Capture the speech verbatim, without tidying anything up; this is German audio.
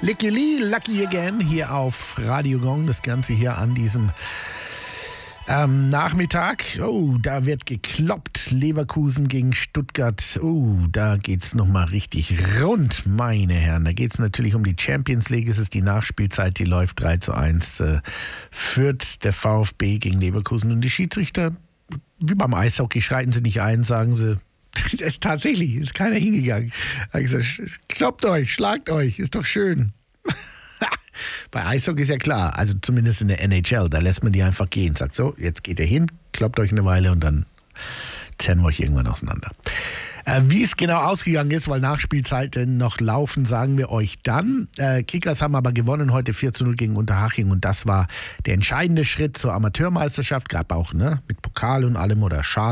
Licky Lee, Lucky Again, hier auf Radio Gong. Das Ganze hier an diesem ähm, Nachmittag. Oh, da wird gekloppt. Leverkusen gegen Stuttgart. Oh, da geht's nochmal richtig rund, meine Herren. Da geht's natürlich um die Champions League. Es ist die Nachspielzeit, die läuft drei zu eins. Äh, führt der VfB gegen Leverkusen. Und die Schiedsrichter, wie beim Eishockey, schreiten sie nicht ein, sagen sie, das tatsächlich, ist keiner hingegangen. Da habe ich gesagt, kloppt euch, schlagt euch, ist doch schön. Bei Eishockey ist ja klar, also zumindest in der N H L, da lässt man die einfach gehen. Sagt so, jetzt geht ihr hin, kloppt euch eine Weile und dann zerren wir euch irgendwann auseinander. Äh, wie es genau ausgegangen ist, weil Nachspielzeiten noch laufen, sagen wir euch dann. Äh, Kickers haben aber gewonnen heute vier zu null gegen Unterhaching und das war der entscheidende Schritt zur Amateurmeisterschaft, gab auch ne, mit Pokal und allem oder Schal.